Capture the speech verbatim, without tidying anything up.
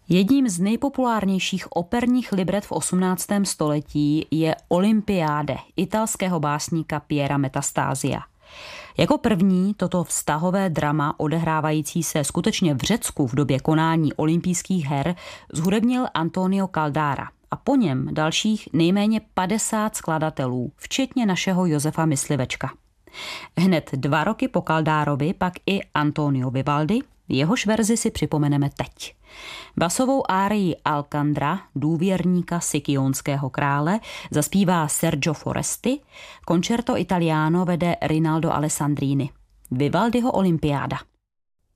Jedním z nejpopulárnějších operních libret v osmnáctém století je Olympiáde italského básníka Piera Metastasia. Jako první toto vztahové drama odehrávající se skutečně v Řecku v době konání olympijských her zhudebnil Antonio Caldara a po něm dalších nejméně padesát skladatelů, včetně našeho Josefa Myslivečka. Hned dva roky po Caldarovi pak i Antonio Vivaldi, jehož verzi si připomeneme teď. Basovou árii Alcandra, důvěrníka Sikionského krále, zaspívá Sergio Foresti, Concerto Italiano vede Rinaldo Alessandrini. Vivaldiho Olympiáda.